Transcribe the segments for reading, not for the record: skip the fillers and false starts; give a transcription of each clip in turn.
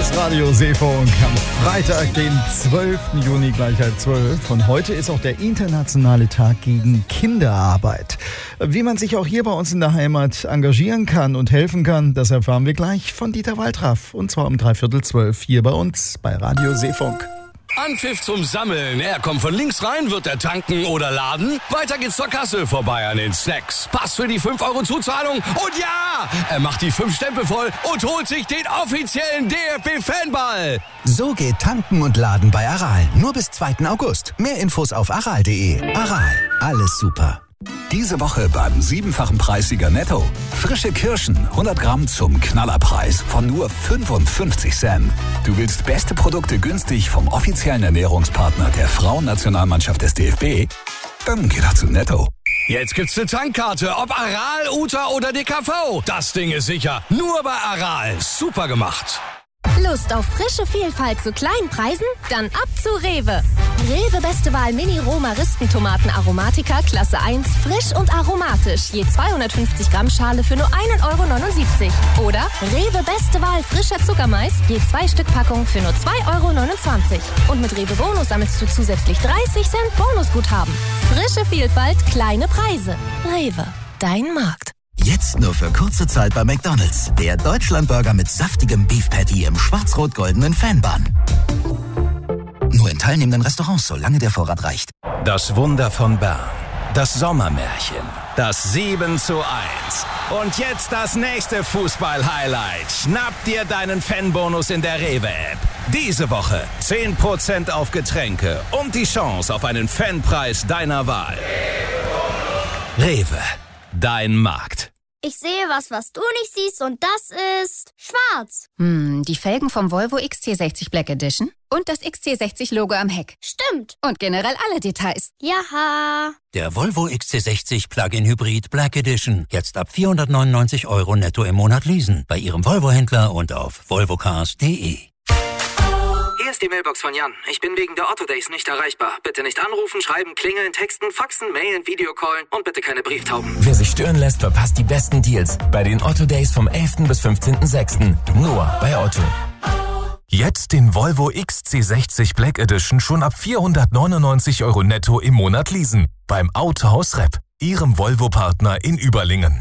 ist Radio Seefunk am Freitag, den 12. Juni, gleich 11:30. Und heute ist auch der internationale Tag gegen Kinderarbeit. Wie man sich auch hier bei uns in der Heimat engagieren kann und helfen kann, das erfahren wir gleich von Dieter Waltraff. Und zwar um 11:45 hier bei uns bei Radio Seefunk. Anpfiff zum Sammeln. Er kommt von links rein, wird er tanken oder laden. Weiter geht's zur Kasse, vorbei an den Snacks. Pass für die 5 € Zuzahlung. Und ja, er macht die 5 Stempel voll und holt sich den offiziellen DFB-Fanball. So geht Tanken und Laden bei Aral. Nur bis 2. August. Mehr Infos auf aral.de. Aral, alles super. Diese Woche beim 7-fachen Preissieger Netto. Frische Kirschen, 100 Gramm zum Knallerpreis von nur 55 Cent. Du willst beste Produkte günstig vom offiziellen Ernährungspartner der Frauennationalmannschaft des DFB? Dann geh doch zu Netto. Jetzt gibt's eine Tankkarte, ob Aral, Uta oder DKV. Das Ding ist sicher. Nur bei Aral. Super gemacht. Lust auf frische Vielfalt zu kleinen Preisen? Dann ab zu Rewe. Rewe Beste Wahl Mini-Roma-Ristentomaten Aromatica Klasse 1, frisch und aromatisch. Je 250 Gramm Schale für nur 1,79 €. Oder Rewe Beste Wahl frischer Zuckermais, je 2 Stück Packung für nur 2,29 €. Und mit Rewe Bonus sammelst du zusätzlich 30 Cent Bonusguthaben. Frische Vielfalt, kleine Preise. Rewe, dein Markt. Jetzt nur für kurze Zeit bei McDonald's. Der Deutschlandburger mit saftigem Beef Patty im schwarz-rot-goldenen Fanbun. Nur in teilnehmenden Restaurants, solange der Vorrat reicht. Das Wunder von Bern. Das Sommermärchen. Das 7:1. Und jetzt das nächste Fußball-Highlight. Schnapp dir deinen Fanbonus in der Rewe-App. Diese Woche 10% auf Getränke und die Chance auf einen Fanpreis deiner Wahl. Rewe. Dein Markt. Ich sehe was du nicht siehst und das ist schwarz. Die Felgen vom Volvo XC60 Black Edition und das XC60-Logo am Heck. Stimmt. Und generell alle Details. Jaha. Der Volvo XC60 Plug-in Hybrid Black Edition. Jetzt ab 499 € netto im Monat leasen. Bei Ihrem Volvo-Händler und auf volvocars.de. Hier ist die Mailbox von Jan. Ich bin wegen der Otto Days nicht erreichbar. Bitte nicht anrufen, schreiben, klingeln, texten, faxen, mailen, Videocallen und bitte keine Brieftauben. Wer sich stören lässt, verpasst die besten Deals bei den Otto Days vom 11. bis 15.06. Nur bei Otto. Jetzt den Volvo XC60 Black Edition schon ab 499 € netto im Monat leasen. Beim Autohaus Repp, Ihrem Volvo-Partner in Überlingen.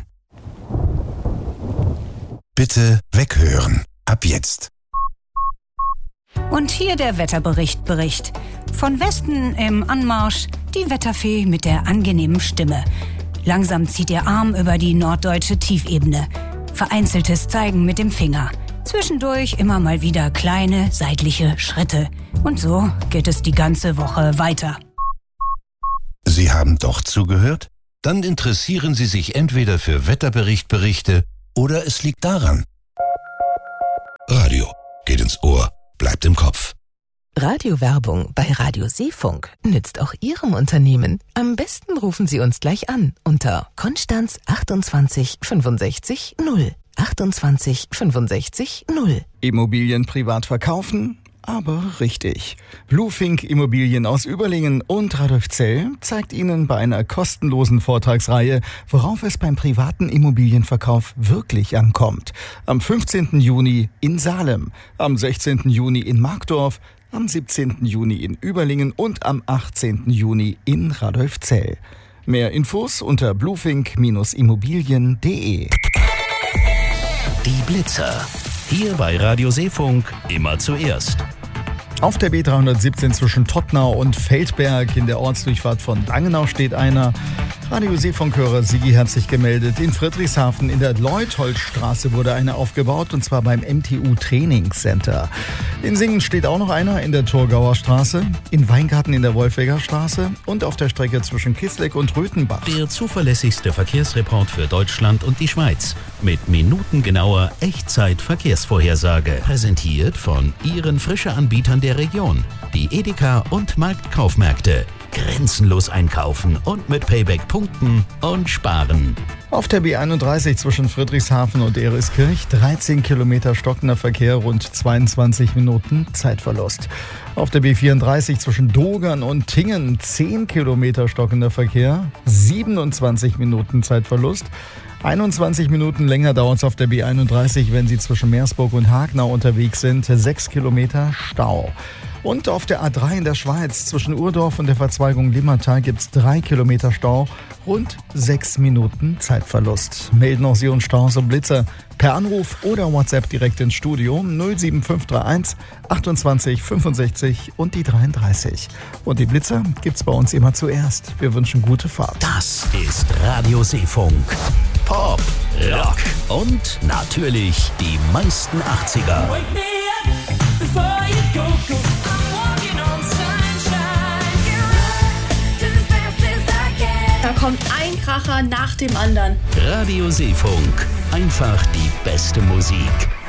Bitte weghören. Ab jetzt. Und hier der Wetterbericht. Von Westen im Anmarsch die Wetterfee mit der angenehmen Stimme. Langsam zieht ihr Arm über die norddeutsche Tiefebene. Vereinzeltes Zeigen mit dem Finger. Zwischendurch immer mal wieder kleine seitliche Schritte. Und so geht es die ganze Woche weiter. Sie haben doch zugehört? Dann interessieren Sie sich entweder für Wetterberichte oder es liegt daran. Radio geht ins Ohr. Bleibt im Kopf. Radiowerbung bei Radio Seefunk nützt auch Ihrem Unternehmen. Am besten rufen Sie uns gleich an unter Konstanz 28 65 0. 28 65 0. Immobilien privat verkaufen? Aber richtig. Bluefink Immobilien aus Überlingen und Radolfzell zeigt Ihnen bei einer kostenlosen Vortragsreihe, worauf es beim privaten Immobilienverkauf wirklich ankommt. Am 15. Juni in Salem, am 16. Juni in Markdorf, am 17. Juni in Überlingen und am 18. Juni in Radolfzell. Mehr Infos unter bluefink-immobilien.de. Die Blitzer. Hier bei Radio Seefunk immer zuerst. Auf der B317 zwischen Tottnau und Feldberg in der Ortsdurchfahrt von Langenau steht einer. Radio Seefunkhörer Sigi hat sich gemeldet. In Friedrichshafen in der Leutholdstraße wurde eine aufgebaut, und zwar beim MTU Trainingscenter. In Singen steht auch noch einer in der Thurgauer Straße, in Weingarten in der Wolfegger Straße und auf der Strecke zwischen Kisleck und Röthenbach. Der zuverlässigste Verkehrsreport für Deutschland und die Schweiz mit minutengenauer Echtzeit-Verkehrsvorhersage. Präsentiert von Ihren Frische-Anbietern der Region, die Edeka und Marktkaufmärkte. Grenzenlos einkaufen und mit Payback punkten und sparen. Auf der B31 zwischen Friedrichshafen und Eriskirch 13 Kilometer stockender Verkehr, rund 22 Minuten Zeitverlust. Auf der B34 zwischen Dogern und Tingen 10 Kilometer stockender Verkehr, 27 Minuten Zeitverlust. 21 Minuten länger dauert es auf der B31, wenn Sie zwischen Meersburg und Hagenau unterwegs sind. 6 Kilometer Stau. Und auf der A3 in der Schweiz zwischen Urdorf und der Verzweigung Limmatal gibt es 3 Kilometer Stau, rund 6 Minuten Zeitverlust. Melden auch Sie uns Staus und Blitzer per Anruf oder WhatsApp direkt ins Studio 07531 28 65 und die 33. Und die Blitzer gibt's bei uns immer zuerst. Wir wünschen gute Fahrt. Das ist Radio Seefunk. Pop, Rock und natürlich die meisten 80er. Da kommt ein Kracher nach dem anderen. Radio Seefunk. Einfach die beste Musik.